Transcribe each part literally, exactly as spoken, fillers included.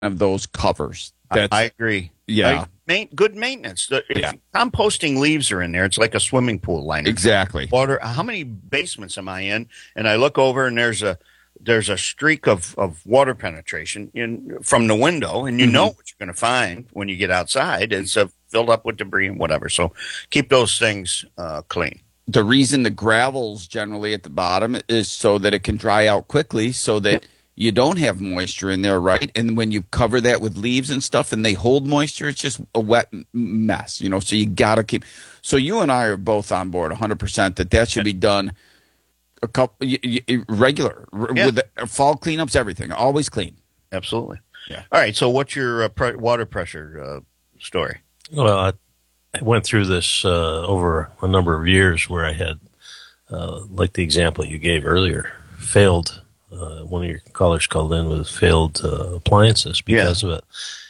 of those covers. That's, I agree. Yeah. Like, main, good maintenance. The, if yeah. composting leaves are in there, it's like a swimming pool liner. Exactly. Water. How many basements am I in? And I look over and there's a there's a streak of, of water penetration in from the window, and you mm-hmm. know what you're going to find when you get outside. It's uh, filled up with debris and whatever. So keep those things uh, clean. The reason the gravel's generally at the bottom is so that it can dry out quickly, so that you don't have moisture in there, right? And when you cover that with leaves and stuff and they hold moisture, it's just a wet mess, you know? So you got to keep – so you and I are both on board one hundred percent that that should be done a couple y- y- regular yeah. with the, fall cleanups, everything. Always clean. Absolutely. Yeah. All right, so what's your uh, pre- water pressure uh, story? Well, I, I went through this uh, over a number of years where I had, uh, like the example you gave earlier, failed – Uh, one of your callers called in with failed uh, appliances because yeah. of it.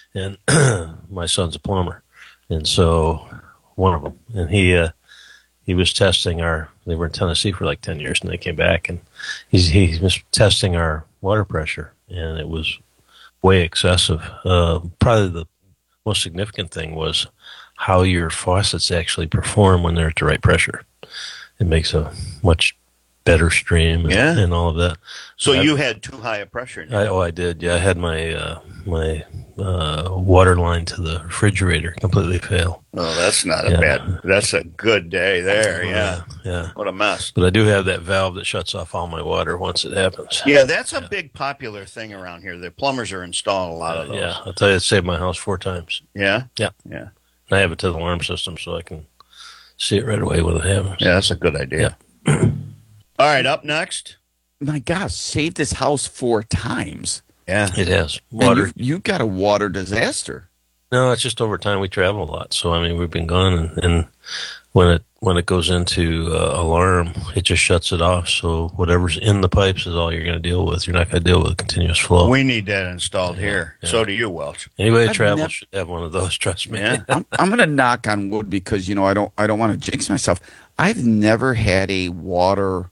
And my son's a plumber. And so one of them, and he, uh, he was testing our, they were in Tennessee for like ten years and they came back and he's, he was testing our water pressure and it was way excessive. Uh, probably the most significant thing was how your faucets actually perform when they're at the right pressure. It makes a much better stream and, yeah. and all of that. So I, you had too high a pressure. I, oh, I did. Yeah, I had my uh, my uh, water line to the refrigerator completely fail. Oh, that's not a yeah. bad. That's a good day there. Yeah. yeah, yeah. What a mess. But I do have that valve that shuts off all my water once it happens. Yeah, that's a yeah. big popular thing around here. The plumbers are installing a lot uh, of those. Yeah, I'll tell you, it saved my house four times. Yeah, yeah, yeah. And I have it to the alarm system so I can see it right away when it happens. Yeah, that's a good idea. Yeah. All right, up next. My gosh, saved this house four times. Yeah, it has. Water. You, you got a water disaster. No, it's just over time we travel a lot. So I mean, we've been gone, and, and when it when it goes into uh, alarm, it just shuts it off. So whatever's in the pipes is all you're going to deal with. You're not going to deal with continuous flow. We need that installed yeah, here. Yeah. So do you, Welch. Anybody that travels nev- should have one of those. Trust me. Yeah. I'm, I'm going to knock on wood because you know I don't I don't want to jinx myself. I've never had a water,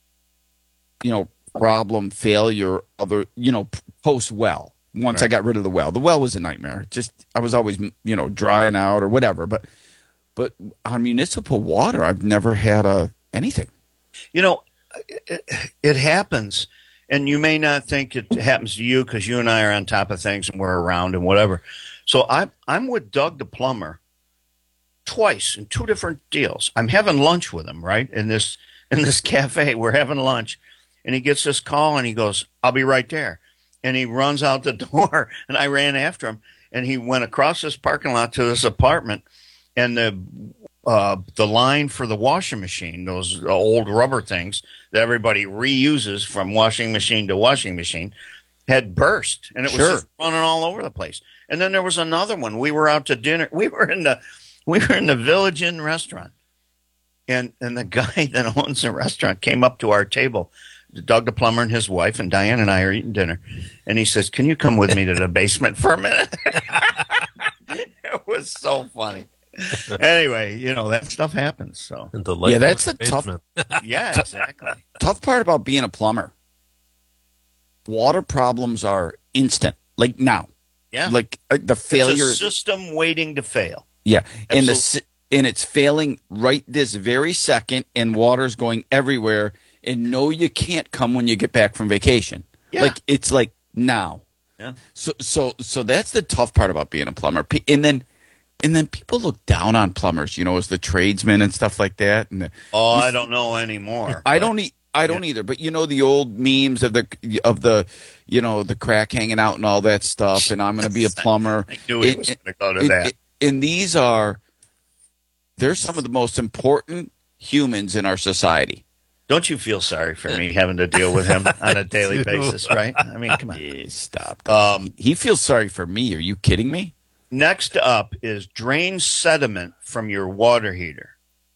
you know, problem, failure, other, you know, post well. Once right. I got rid of the well, the well was a nightmare. Just I was always, you know, drying out or whatever. But, but on municipal water, I've never had a anything. You know, it, it happens, and you may not think it happens to you because you and I are on top of things and we're around and whatever. So I'm I'm with Doug the plumber twice in two different deals. I'm having lunch with him, right, in this in this cafe. We're having lunch. And he gets this call, and he goes, I'll be right there. And he runs out the door, and I ran after him. And he went across this parking lot to this apartment, and the uh, the line for the washing machine, those old rubber things that everybody reuses from washing machine to washing machine, had burst. And it was sure. just running all over the place. And then there was another one. We were out to dinner. We were in the we were in the Village Inn restaurant. And, and the guy that owns the restaurant came up to our table. Doug the plumber and his wife, and Diane and I are eating dinner. And he says, can you come with me to the basement for a minute? It was so funny. Anyway, you know, that stuff happens. So yeah, that's the tough. Yeah, exactly. Tough part about being a plumber. Water problems are instant, like now. Yeah. Like uh, the failure. It's a system waiting to fail. Yeah. Absolutely. And the and it's failing right this very second, and water's going everywhere. And no, you can't come when you get back from vacation. Yeah. Like it's like now. Yeah. So so so that's the tough part about being a plumber. And then and then people look down on plumbers, you know, as the tradesmen and stuff like that. And the, oh, I don't know anymore. I don't e- I don't yeah. either. But you know the old memes of the of the you know the crack hanging out and all that stuff. And I'm going to be a plumber. I knew he was going to go to it, that. It, and these are they're some of the most important humans in our society. Don't you feel sorry for me having to deal with him on a daily basis, right? I mean, come on. Yeah, stop. Um, he feels sorry for me. Are you kidding me? Next up is drain sediment from your water heater.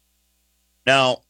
Now,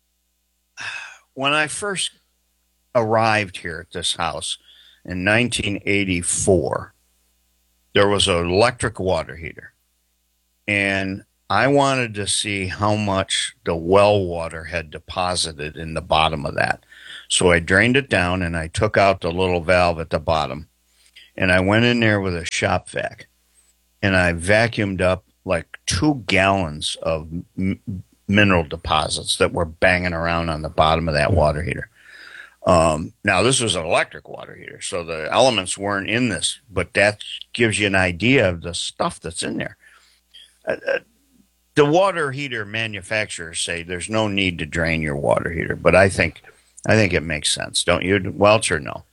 when I first arrived here at this house in nineteen eighty-four, there was an electric water heater. And I wanted to see how much the well water had deposited in the bottom of that. So I drained it down and I took out the little valve at the bottom. and I went in there with a shop vac, and I vacuumed up like two gallons of m- mineral deposits that were banging around on the bottom of that water heater. Um, now, this was an electric water heater, so the elements weren't in this, but that gives you an idea of the stuff that's in there. Uh, uh, the water heater manufacturers say there's no need to drain your water heater, but I think I think it makes sense. Don't you, Welch, or no?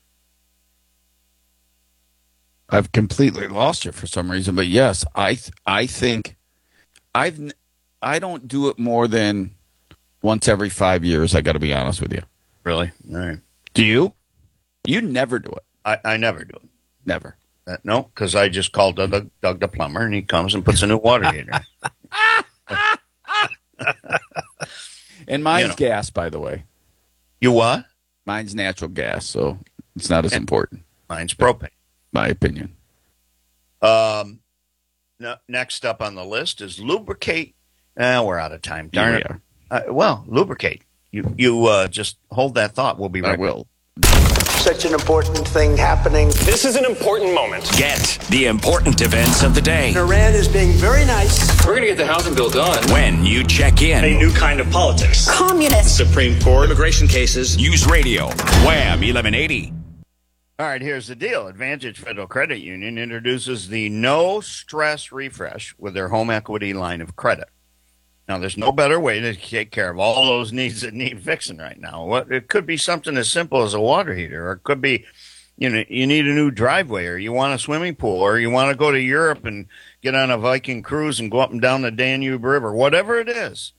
I've completely lost you for some reason, but yes, I th- I think I've n- I don't do it more than once every five years. I got to be honest with you. Really? All right. Do you? You never do it. I, I never do it. Never. Uh, no, because I just called Doug, Doug the plumber, and he comes and puts a new water heater in. And mine's You know. gas, by the way. You what? Mine's natural gas, so it's not as important, Mine's propane. my opinion. Um, no, next up on the list is lubricate. Uh, we're out of time. Darn Here it. we are. Uh, well, lubricate. You you uh, just hold that thought. We'll be I right will. Such an important thing happening. This is an important moment. Get the important events of the day Iran is being very nice. We're going to get the housing bill done. when you check A in. new kind of politics. Communist. Supreme Court, immigration cases. News Radio, Wham eleven eighty. All right, here's the deal. Advantage Federal Credit Union introduces the No Stress Refresh with their home equity line of credit. Now, there's no better way to take care of all those needs that need fixing right now. What it could be something as simple as a water heater, or it could be, you know, you need a new driveway, or you want a swimming pool, or you want to go to Europe and get on a Viking cruise and go up and down the Danube River, whatever it is.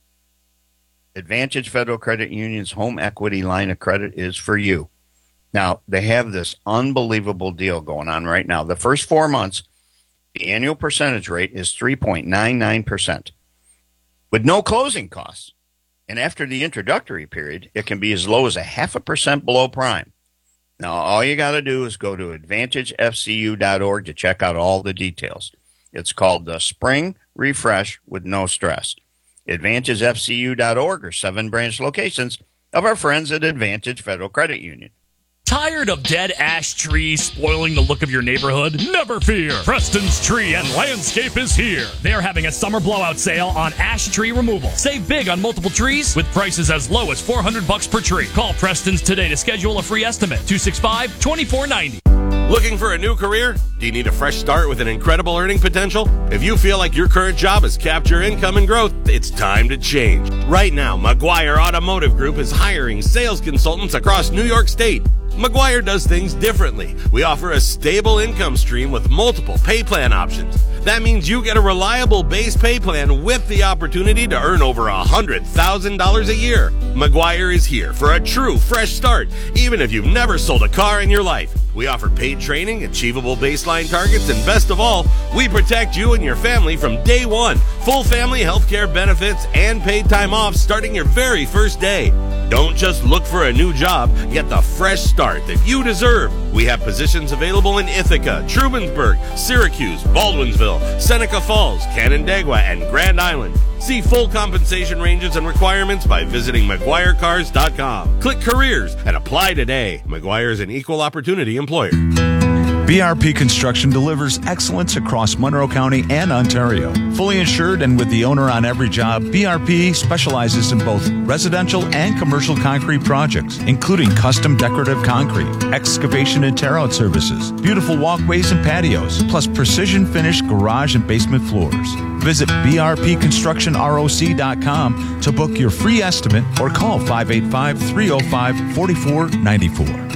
Advantage Federal Credit Union's home equity line of credit is for you. Now, they have this unbelievable deal going on right now. The first four months, the annual percentage rate is three point nine nine percent with no closing costs. And after the introductory period, it can be as low as a half a percent below prime. Now, all you got to do is go to advantage f c u dot org to check out all the details. It's called the Spring Refresh with no stress. advantage f c u dot org or seven branch locations of our friends at Advantage Federal Credit Union. Tired of dead ash trees spoiling the look of your neighborhood? Never fear. Preston's Tree and Landscape is here. They're having a summer blowout sale on ash tree removal. Save big on multiple trees with prices as low as four hundred bucks per tree. Call Preston's today to schedule a free estimate. two six five, two four nine zero. Looking for a new career? Do you need a fresh start with an incredible earning potential? If you feel like your current job has capped your income and growth, it's time to change. Right now, McGuire Automotive Group is hiring sales consultants across New York State. McGuire does things differently. We offer a stable income stream with multiple pay plan options. That means you get a reliable base pay plan with the opportunity to earn over one hundred thousand dollars a year. McGuire is here for a true fresh start, even if you've never sold a car in your life. We offer paid training, achievable baseline targets, and best of all, we protect you and your family from day one. Full family health care benefits and paid time off starting your very first day. Don't just look for a new job, get the fresh start that you deserve. We have positions available in Ithaca, Trumansburg, Syracuse, Baldwinsville, Seneca Falls, Canandaigua, and Grand Island. See full compensation ranges and requirements by visiting McGuire Cars dot com. Click Careers and apply today. McGuire is an equal opportunity employer. B R P Construction delivers excellence across Monroe County and Ontario. Fully insured and with the owner on every job, B R P specializes in both residential and commercial concrete projects, including custom decorative concrete, excavation and tear-out services, beautiful walkways and patios, plus precision-finished garage and basement floors. Visit B R P construction R O C dot com to book your free estimate or call five eight five, three oh five, four four nine four.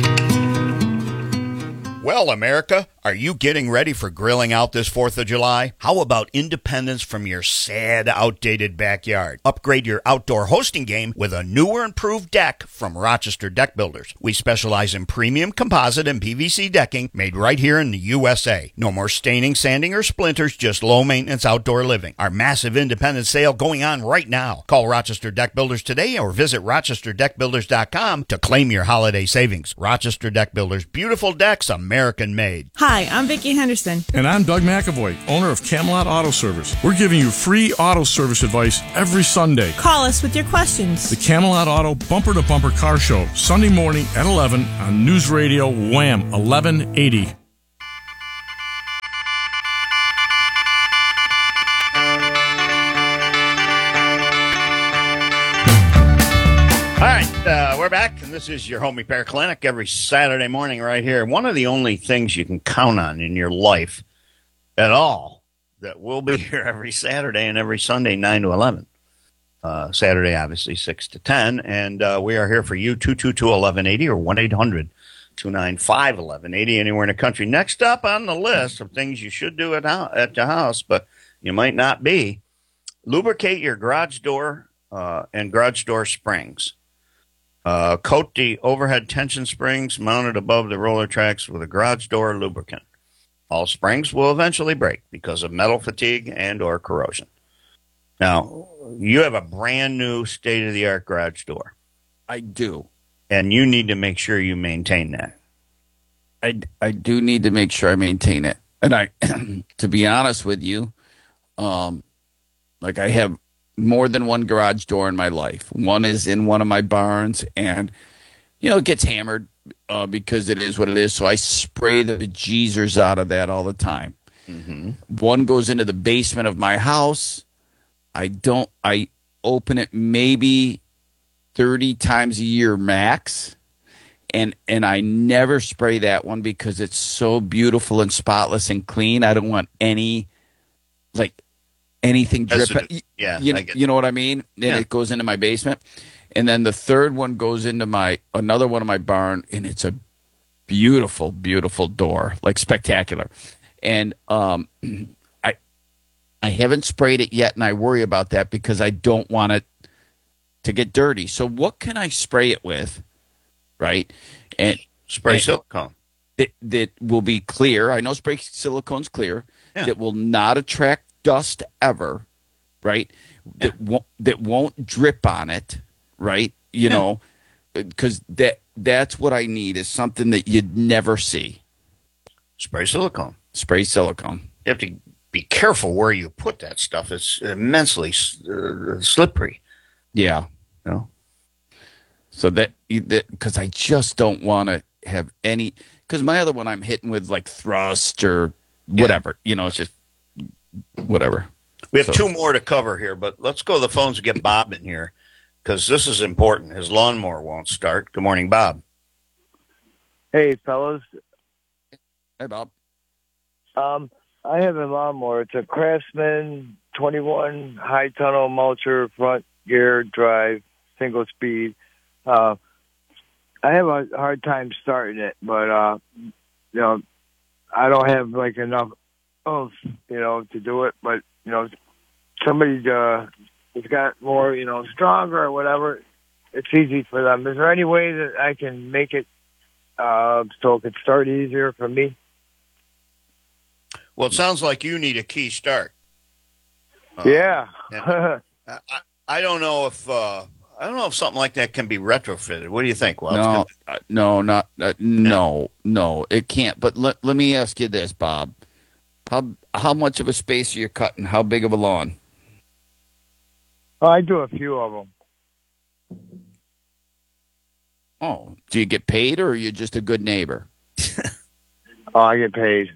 Well, America, are you getting ready for grilling out this fourth of July? How about independence from your sad, outdated backyard? Upgrade your outdoor hosting game with a newer, improved deck from Rochester Deck Builders. We specialize in premium composite and P V C decking made right here in the U S A. No more staining, sanding, or splinters, just low-maintenance outdoor living. Our massive independent sale going on right now. Call Rochester Deck Builders today or visit rochester deck builders dot com to claim your holiday savings. Rochester Deck Builders, beautiful decks, American-made. Hi, I'm Vicki Henderson. And I'm Doug McAvoy, owner of Camelot Auto Service. We're giving you free auto service advice every Sunday. Call us with your questions. The Camelot Auto Bumper to Bumper Car Show, Sunday morning at eleven on News Radio Wham eleven eighty. we're back, and this is your Home Repair Clinic every Saturday morning right here. One of the only things you can count on in your life at all that will be here every Saturday and every Sunday, nine to eleven. Uh, Saturday, obviously, six to ten. And uh, we are here for you, two two two, one one eight zero or one eight hundred, two nine five, one one eight zero anywhere in the country. Next up on the list of things you should do at, ho- at the house, but you might not be, lubricate your garage door uh, and garage door springs. Uh, coat the overhead tension springs mounted above the roller tracks with a garage door lubricant. All springs will eventually break because of metal fatigue and or corrosion. Now, you have a brand new state-of-the-art garage door. I do. And you need to make sure you maintain that. I, I do need to make sure I maintain it. And I, to be honest with you, um, like I have more than one garage door in my life. One is in one of my barns, and, you know, it gets hammered uh, because it is what it is. So I spray the bejesus out of that all the time. Mm-hmm. One goes into the basement of my house. I don't, I open it maybe thirty times a year max. And, and I never spray that one because it's so beautiful and spotless and clean. I don't want any, like, anything dripping. Yeah, you, I get you know what I mean? And Yeah. it goes into my basement. And then the third one goes into my, another one of my barn, and it's a beautiful, beautiful door, like spectacular. And um, I, I haven't sprayed it yet, and I worry about that because I don't want it to get dirty. So what can I spray it with, right? And spray and silicone. That, that will be clear. I know spray silicone's clear. Yeah. That will not attract dust ever, right? Yeah. That won't that won't drip on it, right? You Yeah. know, because that that's what I need is something that you'd never see. Spray silicone. Spray silicone. You have to be careful where you put that stuff. It's immensely uh, slippery. Yeah. You know? So that because I just don't want to have any. Because my other one I'm hitting with like thrust or whatever. You know, it's just whatever. We have So- two more to cover here, but let's go to the phones and get Bob in here because this is important. His lawnmower won't start. Good morning, Bob. Hey, fellas. Hey, Bob. Um, I have a lawnmower. It's a Craftsman twenty-one high tunnel mulcher, front gear drive, single speed. Uh, I have a hard time starting it, but uh, you know, I don't have like enough, oomph, you know, to do it. But you know, somebody uh, has got more, you know, stronger or whatever. It's easy for them. Is there any way that I can make it uh, so it could start easier for me? Well, it sounds like you need a key start. Uh, Yeah. I, I- I don't know if uh, I don't know if something like that can be retrofitted. What do you think? Well, No, uh, no, not uh, no, no. It can't. But let let me ask you this, Bob. How how much of a space are you cutting? How big of a lawn? Oh, I do a few of them. Oh, do you get paid, or are you just a good neighbor? Oh, I get paid.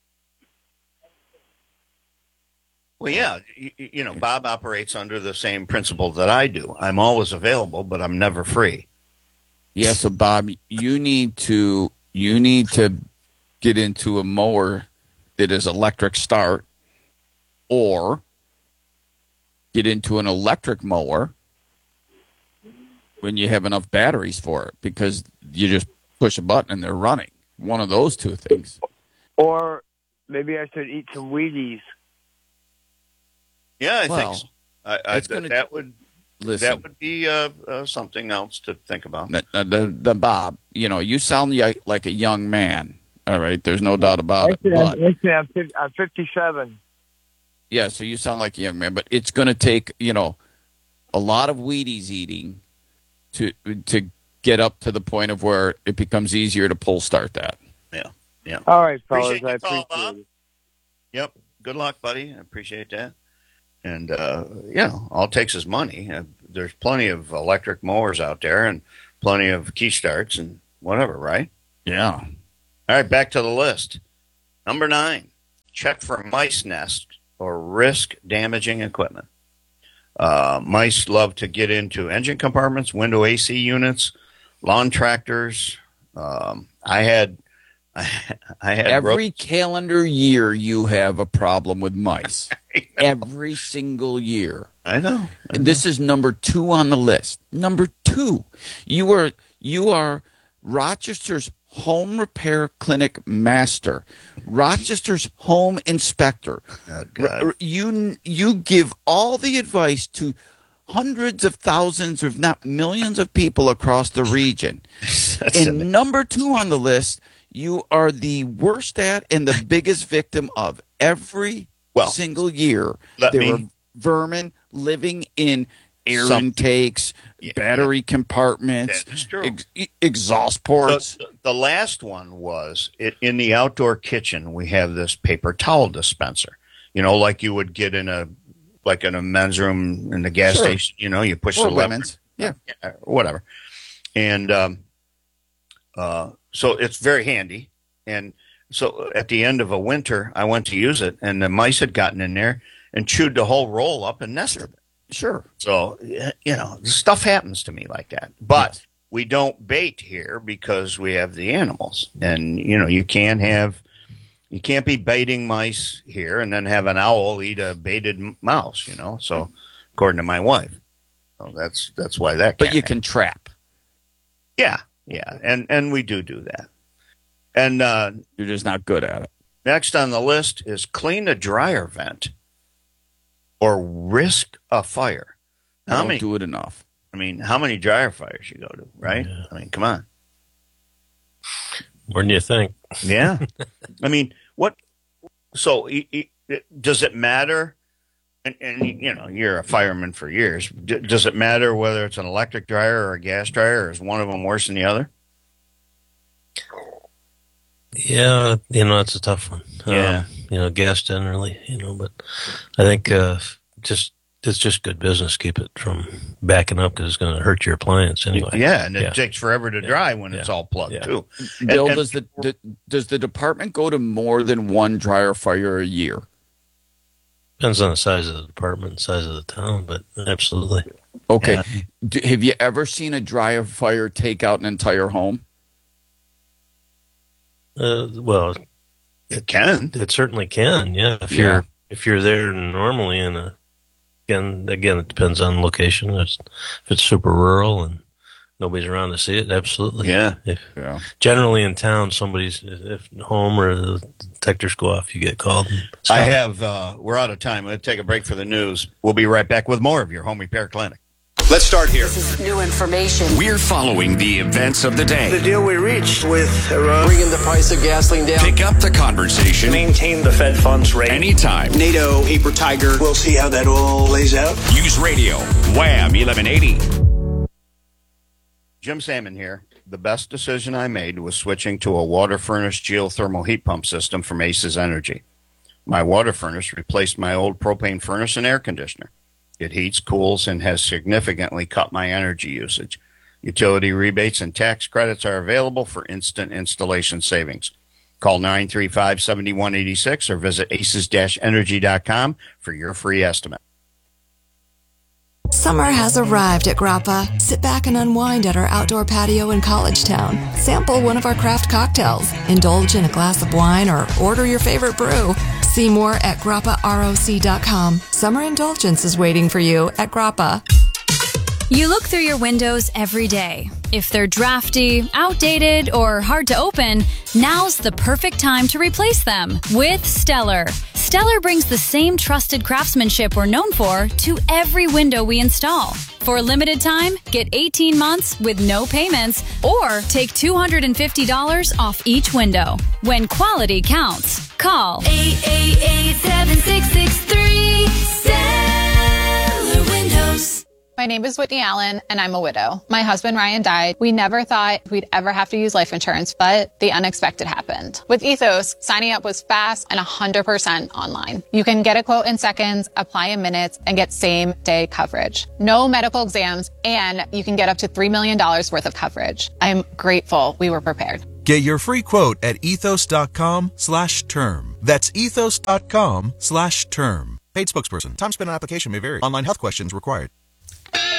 Well, yeah, you, you know, Bob operates under the same principle that I do. I'm always available, but I'm never free. Yeah, so Bob, you need to you need to get into a mower that is electric start, or get into an electric mower when you have enough batteries for it, because you just push a button and they're running. One of those two things. Or maybe I should eat some Wheaties. Yeah, I Well, think so. I, I, it's gonna- that would Listen, that would be uh, uh, something else to think about. the, the, the Bob, you know, you sound like, like a young man. All right, there's no doubt about it. Actually, But I'm, actually, I'm, fif- I'm fifty-seven. yeah, so you sound like a young man, but it's going to take, you know, a lot of Wheaties eating to to get up to the point of where it becomes easier to pull start that. Yeah, yeah. All right, fellas. Appreciate I your call, appreciate Bob. it. Yep. Good luck, buddy. I appreciate that. And, uh, you know, all it takes is money. Uh, there's plenty of electric mowers out there and plenty of key starts and whatever, right? Yeah. All right, back to the list. Number nine, check for mice nests or risk damaging equipment. Uh, mice love to get into engine compartments, window A C units, lawn tractors. Um, I had, I, I had every ro- calendar year you have a problem with mice. Every single year. I know. I know. This is number two on the list. Number two, you are you are Rochester's home repair clinic master, Rochester's home inspector. Oh, you you give all the advice to hundreds of thousands, if not millions, of people across the region. And number two on the list, you are the worst at and the biggest victim of every well, single year. There me, are vermin living in air some, intakes, yeah, battery compartments, ex- exhaust ports. The, the last one was it, in the outdoor kitchen. We have this paper towel dispenser, you know, like you would get in a like in a men's room in the gas sure. station. You know, you push or the women's, lever, yeah, whatever. And um, uh, so it's very handy. And so at the end of a winter, I went to use it, and the mice had gotten in there and chewed the whole roll up and nested it. Sure. So, you know, stuff happens to me like that. But yes. we don't bait here because we have the animals. And, you know, you can't have, you can't be baiting mice here and then have an owl eat a baited mouse, you know. So, according to my wife. So that's that's why that But you happen. can trap. Yeah, yeah. And, and we do do that. And uh, you're just not good at it. Next on the list is clean a dryer vent or risk a fire. I how don't many, do it enough. I mean, how many dryer fires you go to, right? Yeah. I mean, come on. More than you think. Yeah. I mean, what? So, it, it, does it matter? And, and, you know, you're a fireman for years. D- does it matter whether it's an electric dryer or a gas dryer, or is one of them worse than the other? Yeah, you know, it's a tough one. Yeah. Um, you know, gas generally, you know, but I think uh, just it's just good business. Keep it from backing up because it's going to hurt your appliance anyway. Yeah, and it yeah. takes forever to dry when yeah. it's all plugged, yeah. too. Bill, and, and, does the, the does the department go to more than one dryer fire a year? Depends on the size of the department, size of the town, but absolutely. Okay. Yeah. Do, have you ever seen a dryer fire take out an entire home? Uh, well, it can. It certainly can. Yeah, if yeah. you're if you're there normally in a again again it depends on location. It's, if it's super rural and nobody's around to see it, absolutely. Yeah. If, yeah. Generally in town, somebody's if home or the detectors go off, you get called. I have. Uh, we're out of time. I'm going to take a break for the news. We'll be right back with more of your home repair clinic. Let's start here. This is new information. We're following the events of the day. The deal we reached with Iran, bringing the price of gasoline down. Pick up the conversation. Maintain the Fed funds rate. Anytime. NATO, paper tiger. We'll see how that all lays out. Use radio. Wham eleven eighty. Jim Salmon here. The best decision I made was switching to a water furnace geothermal heat pump system from Aces Energy. My water furnace replaced my old propane furnace and air conditioner. It heats, cools, and has significantly cut my energy usage. Utility rebates and tax credits are available for instant installation savings. Call nine three five, seven one eight six or visit aces energy dot com for your free estimate. Summer has arrived at Grappa. Sit back and unwind at our outdoor patio in College Town. Sample one of our craft cocktails. Indulge in a glass of wine or order your favorite brew. See more at grappa roc dot com. Summer indulgence is waiting for you at Grappa. You look through your windows every day. If they're drafty, outdated, or hard to open, now's the perfect time to replace them with Stellar. Stellar brings the same trusted craftsmanship we're known for to every window we install. For a limited time, get eighteen months with no payments or take two hundred fifty dollars off each window. When quality counts, call eight eight eight, seven six six three, Stellar Windows. My name is Whitney Allen, and I'm a widow. My husband, Ryan, died. We never thought we'd ever have to use life insurance, but the unexpected happened. With Ethos, signing up was fast and one hundred percent online. You can get a quote in seconds, apply in minutes, and get same-day coverage. No medical exams, and you can get up to three million dollars worth of coverage. I'm grateful we were prepared. Get your free quote at ethos.com slash term. That's ethos.com slash term. Paid spokesperson. Time spent on application may vary. Online health questions required.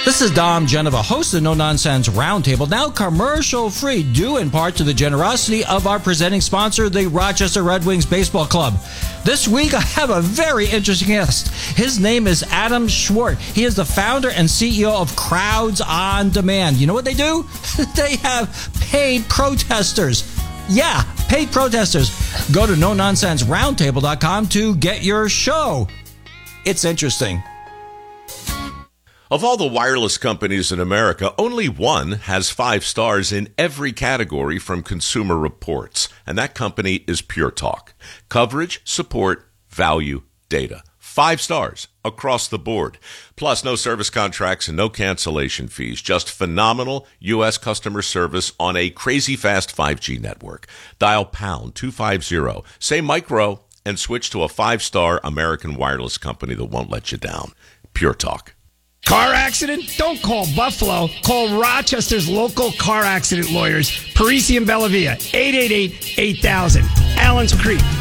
This is Dom Genova, host of the No Nonsense Roundtable, now commercial-free, due in part to the generosity of our presenting sponsor, the Rochester Red Wings Baseball Club. This week, I have a very interesting guest. His name is Adam Schwartz. He is the founder and C E O of Crowds on Demand. You know what they do? They have paid protesters. Yeah, paid protesters. Go to no nonsense roundtable dot com to get your show. It's interesting. Of all the wireless companies in America, only one has five stars in every category from Consumer Reports, and that company is Pure Talk. Coverage, support, value, data. Five stars across the board. Plus, no service contracts and no cancellation fees. Just phenomenal U S customer service on a crazy fast five G network. Dial pound two fifty, say micro, and switch to a five-star American wireless company that won't let you down. Pure Talk. Car accident? Don't call Buffalo. Call Rochester's local car accident lawyers, Parisi and Bellavia, eight eight eight, eight thousand. Allen's Creek,